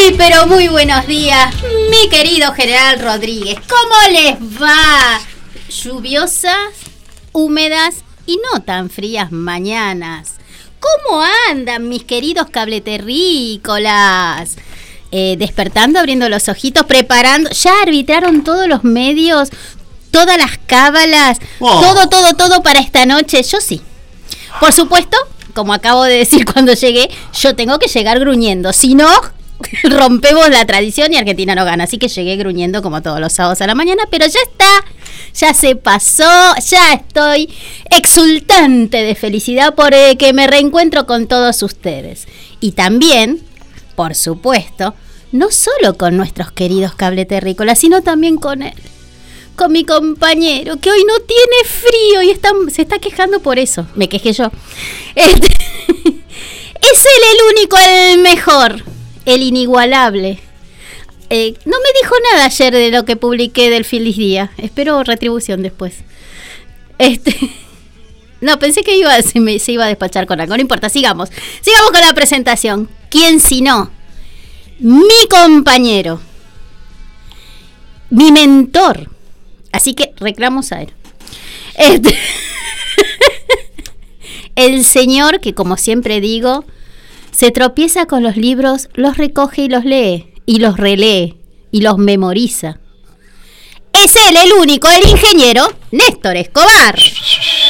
Pero muy buenos días, mi querido General Rodríguez. ¿Cómo les va? Lluviosas, húmedas y no tan frías mañanas. ¿Cómo andan mis queridos cableterrícolas? Despertando, abriendo los ojitos, preparando. Ya arbitraron todos los medios, todas las cábalas, todo para esta noche. Yo sí. Por supuesto, como acabo de decir cuando llegué, yo tengo que llegar gruñendo. Si no, rompemos la tradición y Argentina no gana. Así que llegué gruñendo como todos los sábados a la mañana, pero ya está, ya se pasó, ya estoy exultante de felicidad porque me reencuentro con todos ustedes. Y también, por supuesto, no solo con nuestros queridos cableterrícolas, sino también con él, con mi compañero, que hoy no tiene frío y se está quejando por eso. Me quejé yo. Es él el único, el mejor, el inigualable. No me dijo nada ayer de lo que publiqué del Feliz Día. Espero retribución después. No, pensé que se iba a despachar con algo. No importa, sigamos con la presentación. ¿Quién si no? Mi compañero, mi mentor. Así que reclamos a él. El señor que, como siempre digo, se tropieza con los libros, los recoge y los lee, y los relee, y los memoriza. Es él el único, el ingeniero Néstor Escobar.